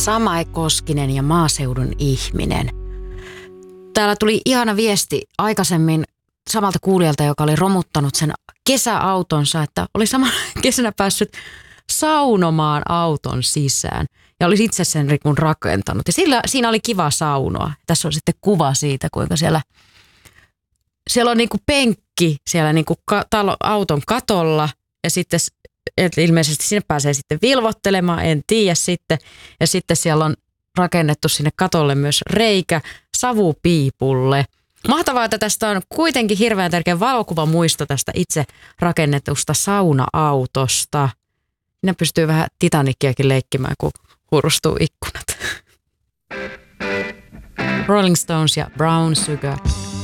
Samai Koskinen ja maaseudun ihminen. Täällä tuli ihana viesti aikaisemmin samalta kuulijalta, joka oli romuttanut sen kesäautonsa, että oli samana kesänä päässyt saunomaan auton sisään. Ja olisi itse sen rakentanut. Ja siinä oli kiva saunoa. Tässä on sitten kuva siitä, kuinka siellä on niinku penkki siellä niinku auton katolla. Ja sitten ilmeisesti sinne pääsee sitten vilvottelemaan, en tiedä sitten. Ja sitten siellä on rakennettu sinne katolle myös reikä savupiipulle. Mahtavaa, että tästä on kuitenkin hirveän tärkeä valokuvamuisto tästä itse rakennetusta sauna-autosta. Siinä pystyy vähän Titanikiakin leikkimään, kun hurustuu ikkunat. Rolling Stones ja Brown Sugar.